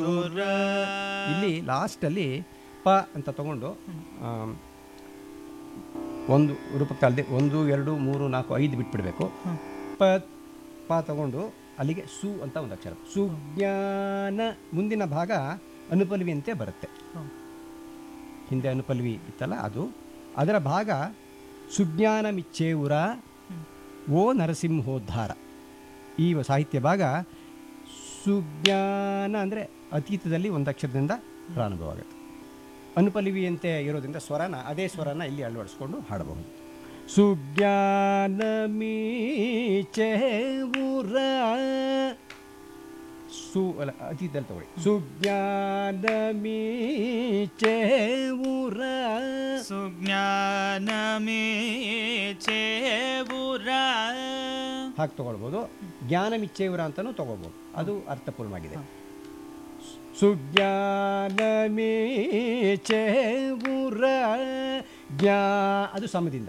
ಇಲ್ಲಿ ಲಾಸ್ಟಲ್ಲಿ ಪ ಅಂತ ತಗೊಂಡು ಒಂದು ರೂಪಕಾಲದಲ್ಲಿ 1 2 3 4 5 ಬಿಟ್ಬಿಡಬೇಕು. ಪ ಪ ತಗೊಂಡು ಅಲ್ಲಿಗೆ ಸು ಅಂತ ಒಂದು ಅಕ್ಷರ. ಸುಜ್ಞಾನ ಮುಂದಿನ ಭಾಗ ಅನುಪಲ್ವಿಯಂತೆ ಬರುತ್ತೆ. ಹಿಂದೆ ಅನುಪಲ್ವಿ ಇತ್ತಲ್ಲ ಅದು, ಅದರ ಭಾಗ ಸುಜ್ಞಾನಮಿಚ್ಛೇವುರ ಓ ನರಸಿಂಹೋದ್ಧಾರ. ಈ ಸಾಹಿತ್ಯ ಭಾಗ ಸುಜ್ಞಾನ ಅಂದರೆ ಅತೀತದಲ್ಲಿ ಒಂದು ಅಕ್ಷರದಿಂದ ಪ್ರಾರಂಭವಾಗುತ್ತೆ. ಅನುಪಲ್ವಿಯಂತೆ ಇರೋದ್ರಿಂದ ಸ್ವರನ ಅದೇ ಸ್ವರನ ಇಲ್ಲಿ ಅಳವಡಿಸ್ಕೊಂಡು ಹಾಡಬಹುದು. ಸುಜ್ಞಾನಮೀಚೇವುರ ಸು ಅಲ್ಲ ಅತೀತದಲ್ಲಿ ತಗೊಳ್ಳಿ. ಸುಜ್ಞಾನಮೀಚೇವುರ ಹಾಗೆ ತಗೊಳ್ಬೋದು. ಜ್ಞಾನಮಿಚ್ಛೇವುರ ಅಂತಲೂ ತಗೋಬೋದು, ಅದು ಅರ್ಥಪೂರ್ಣವಾಗಿದೆ. ಸುಜ್ಞಾನಮೀಚೇವುರ ಅದು ಸಮದಿಂದ.